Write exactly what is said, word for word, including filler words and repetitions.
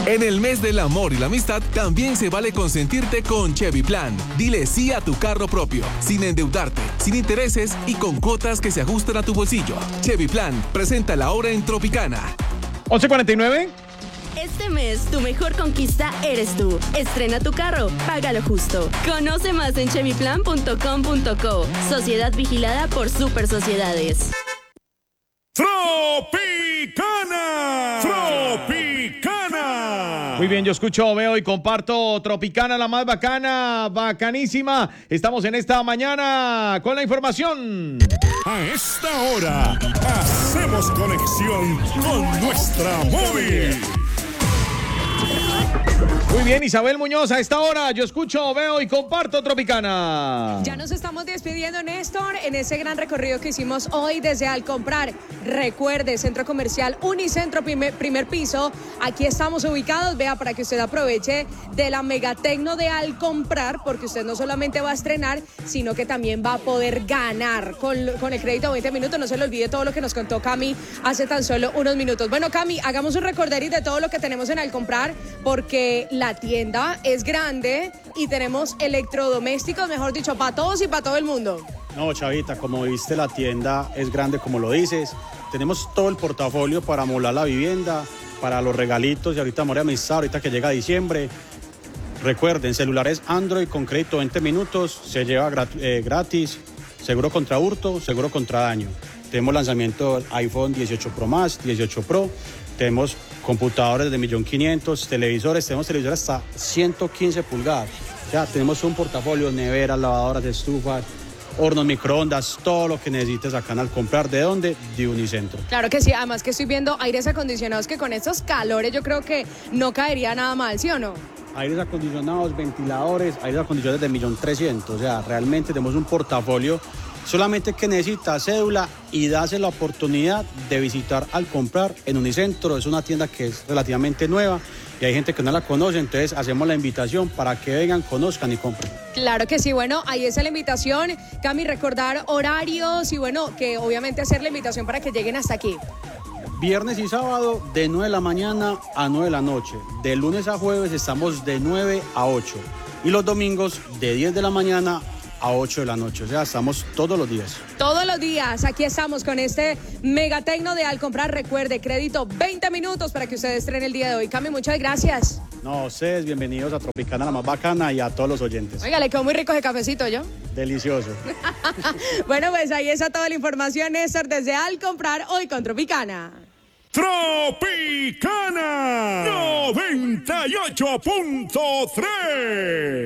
En el mes del amor y la amistad, también se vale consentirte con Chevy Plan. Dile sí a tu carro propio, sin endeudarte, sin intereses y con cuotas que se ajustan a tu bolsillo. Chevy Plan, presenta la hora en Tropicana. once cuarenta y nueve. Este mes, tu mejor conquista eres tú. Estrena tu carro, págalo justo. Conoce más en chevy plan punto com punto co. Sociedad vigilada por Super Sociedades. ¡Tropicana! ¡Tropicana! Muy bien, yo escucho, veo y comparto Tropicana, la más bacana, bacanísima. Estamos en esta mañana con la información. A esta hora, hacemos conexión con nuestra móvil. Muy bien, Isabel Muñoz, a esta hora yo escucho, veo y comparto Tropicana. Ya nos estamos despidiendo, Néstor, en ese gran recorrido que hicimos hoy desde Alcomprar. Recuerde, Centro Comercial Unicentro, primer, primer piso. Aquí estamos ubicados, vea, para que usted aproveche de la Megatecno de Alcomprar, porque usted no solamente va a estrenar, sino que también va a poder ganar con, con el crédito de veinte minutos. No se le olvide todo lo que nos contó Cami hace tan solo unos minutos. Bueno, Cami, hagamos un recorderis de todo lo que tenemos en Alcomprar, porque la tienda es grande y tenemos electrodomésticos, mejor dicho, para todos y para todo el mundo. No, Chavita, como viste, la tienda es grande, como lo dices. Tenemos todo el portafolio para amolar la vivienda, para los regalitos, y ahorita More Amistad, ahorita que llega diciembre. Recuerden, celulares Android con crédito veinte minutos, se lleva grat- eh, gratis, seguro contra hurto, seguro contra daño. Tenemos lanzamiento iPhone dieciocho Pro más, dieciocho Pro. Tenemos computadores de un millón quinientos mil, televisores, tenemos televisores hasta ciento quince pulgadas. Ya tenemos un portafolio, neveras, lavadoras de estufas, hornos, microondas, todo lo que necesites acá en Alcomprar. ¿De dónde? De Unicentro. Claro que sí, además que estoy viendo aires acondicionados que con estos calores yo creo que no caería nada mal, ¿sí o no? Aires acondicionados, ventiladores, aires acondicionados de un millón trescientos mil. O sea, realmente tenemos un portafolio. Solamente que necesita cédula y darse la oportunidad de visitar Alcomprar en Unicentro. Es una tienda que es relativamente nueva y hay gente que no la conoce, entonces hacemos la invitación para que vengan, conozcan y compren. Claro que sí, bueno, ahí está la invitación. Cami, recordar horarios y bueno, que obviamente hacer la invitación para que lleguen hasta aquí. Viernes y sábado de nueve de la mañana a nueve de la noche. De lunes a jueves estamos de nueve a ocho. Y los domingos de diez de la mañana a ocho de la noche, o sea, estamos todos los días. Todos los días, aquí estamos con este Megatecno de Alcomprar. Recuerde, crédito veinte minutos para que ustedes estrenen el día de hoy. Cami, muchas gracias. No, ustedes bienvenidos a Tropicana, la más bacana, y a todos los oyentes. Oiga, le quedó muy rico ese cafecito, ¿yo? Delicioso. Bueno, pues ahí está toda la información, Néstor, desde Alcomprar, hoy con Tropicana. Tropicana noventa y ocho punto tres.